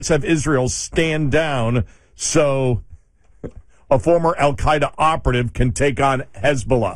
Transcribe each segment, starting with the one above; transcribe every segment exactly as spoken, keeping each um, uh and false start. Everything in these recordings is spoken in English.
have Israel stand down so a former al-Qaeda operative can take on Hezbollah.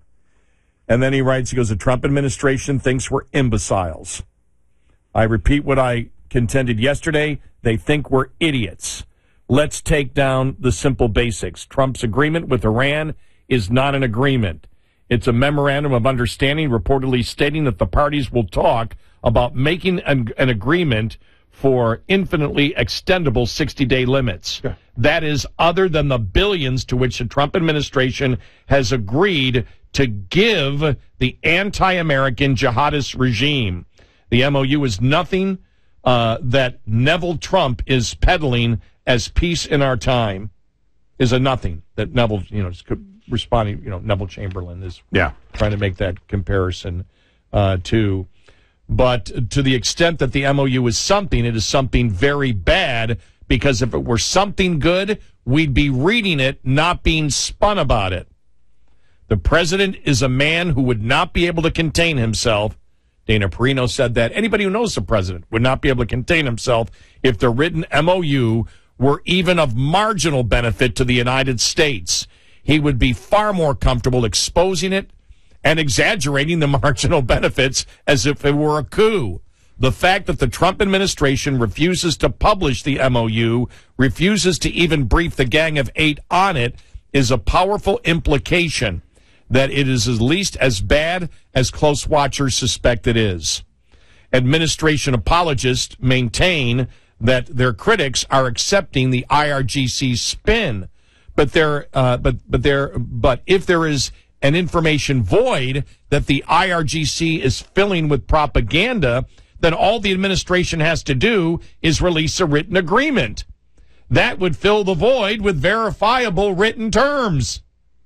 And then he writes, he goes, the Trump administration thinks we're imbeciles. I repeat what I contended yesterday. They think we're idiots. Let's take down the simple basics. Trump's agreement with Iran is not an agreement. It's a memorandum of understanding reportedly stating that the parties will talk about making an, an agreement for infinitely extendable sixty-day limits. Yeah. That is other than the billions to which the Trump administration has agreed to give the anti-American jihadist regime. The M O U is nothing uh, that Neville Trump is peddling as peace in our time, is a nothing that Neville, you know, is responding, you know, Neville Chamberlain is yeah. trying to make that comparison uh, to. But to the extent that the M O U is something, it is something very bad, because if it were something good, we'd be reading it, not being spun about it. The president is a man who would not be able to contain himself. Dana Perino said that. Anybody who knows the president would not be able to contain himself if the written M O U were even of marginal benefit to the United States. He would be far more comfortable exposing it and exaggerating the marginal benefits as if it were a coup. The fact that the Trump administration refuses to publish the M O U, refuses to even brief the Gang of Eight on it, is a powerful implication that it is at least as bad as close watchers suspect it is. Administration apologists maintain that their critics are accepting the I R G C spin, but there, uh, but but there, but if there is an information void that the I R G C is filling with propaganda, then all the administration has to do is release a written agreement. That would fill the void with verifiable written terms.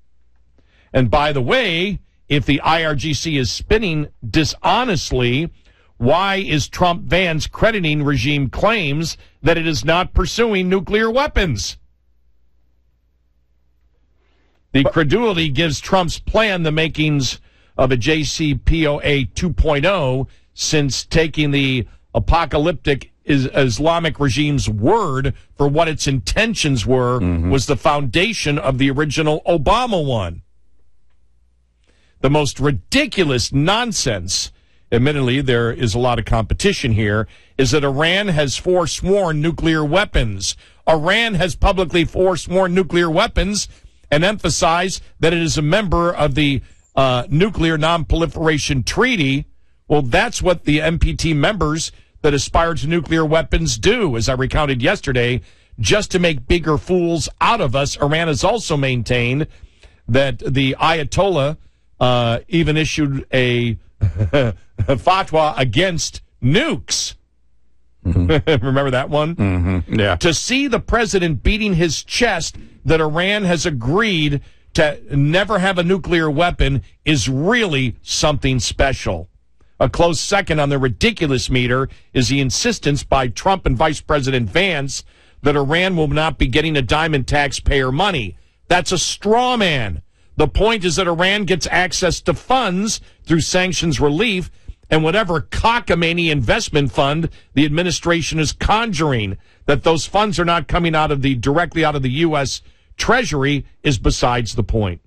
And by the way, if the I R G C is spinning dishonestly, why is Trump Vance crediting regime claims that it is not pursuing nuclear weapons? The credulity gives Trump's plan the makings of a J C P O A two point oh, since taking the apocalyptic Islamic regime's word for what its intentions were mm-hmm. was the foundation of the original Obama one. The most ridiculous nonsense, admittedly there is a lot of competition here, is that Iran has forsworn nuclear weapons. Iran has publicly forsworn nuclear weapons and emphasize that it is a member of the uh, Nuclear Non-Proliferation Treaty. Well, that's what the N P T members that aspire to nuclear weapons do, as I recounted yesterday, just to make bigger fools out of us. Iran has also maintained that the Ayatollah uh, even issued a fatwa against nukes. Mm-hmm. Remember that one? Mm-hmm. Yeah. To see the president beating his chest that Iran has agreed to never have a nuclear weapon is really something special. A close second on the ridiculous meter is the insistence by Trump and Vice President Vance that Iran will not be getting a dime in taxpayer money. That's a straw man. The point is that Iran gets access to funds through sanctions relief and whatever cockamamie investment fund the administration is conjuring. That those funds are not coming out of the directly out of the U S Treasury is besides the point.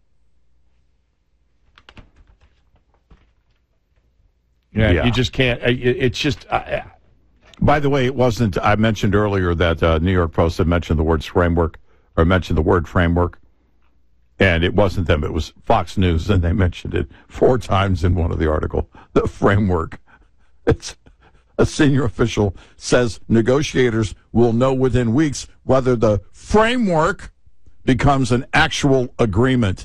Yeah, yeah. You just can't. It's just. Uh, By the way, it wasn't. I mentioned earlier that uh, New York Post had mentioned the words framework, or mentioned the word framework, and it wasn't them. It was Fox News, and they mentioned it four times in one of the article. The framework. It's a senior official says negotiators will know within weeks whether the framework becomes an actual agreement.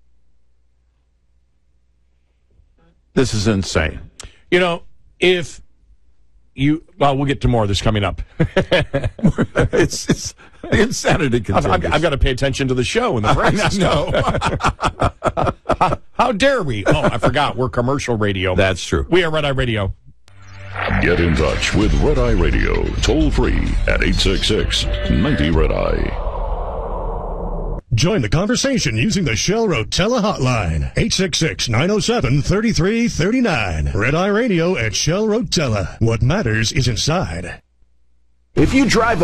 This is insane. You know, if you, well, we'll get to more of this coming up. it's, it's the insanity continues. I've, I've got to pay attention to the show and the press. I know. how, how dare we? Oh, I forgot. We're commercial radio. That's true. We are Red Eye Radio. Get in touch with Red Eye Radio, toll free at eight six six, ninety, Red Eye. Join the conversation using the Shell Rotella hotline, eight six six, nine oh seven, three three three nine. Red Eye Radio at Shell Rotella. What matters is inside. If you drive